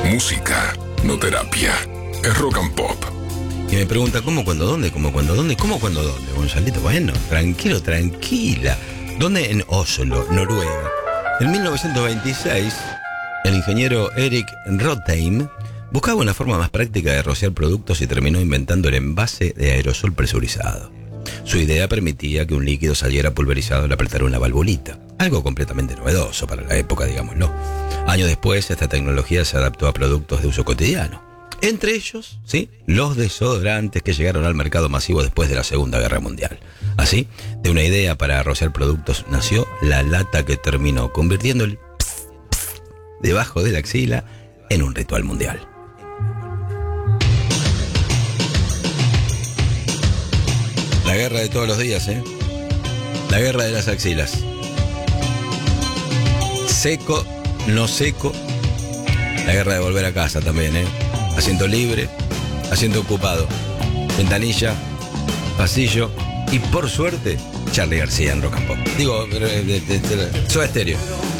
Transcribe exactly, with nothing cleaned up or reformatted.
Música, no terapia. Es rock and pop. Y me pregunta, ¿cómo, cuándo, dónde? ¿Cómo, cuándo, dónde? ¿Cómo, cuándo, dónde? Gonzalito, bueno, tranquilo, tranquila. ¿Dónde? En Oslo, Noruega. En mil novecientos veintiséis, el ingeniero Erik Rotheim buscaba una forma más práctica de rociar productos y terminó inventando el envase de aerosol presurizado. Su idea permitía que un líquido saliera pulverizado al apretar una valvulita. Algo completamente novedoso para la época, digámoslo. Años después, esta tecnología se adaptó a productos de uso cotidiano. Entre ellos, ¿sí?, los desodorantes que llegaron al mercado masivo después de la Segunda Guerra Mundial. Así, de una idea para rociar productos nació la lata que terminó convirtiendo el pss, pss, debajo de la axila en un ritual mundial. La guerra de todos los días, ¿eh? La guerra de las axilas. Seco, no seco. La guerra de volver a casa también, ¿eh? Asiento libre, asiento ocupado, ventanilla, pasillo y por suerte, Charly García en Rock and Pop. Digo, Soda Stereo.